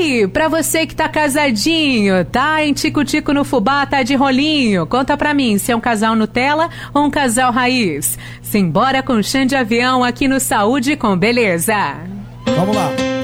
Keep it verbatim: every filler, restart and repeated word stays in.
aí, pra você que tá casadinho, tá em tico-tico no fubá, tá de rolinho, conta pra mim se é um casal Nutella ou um casal raiz. Simbora com chão de avião aqui no Saúde com Beleza. Vamos lá.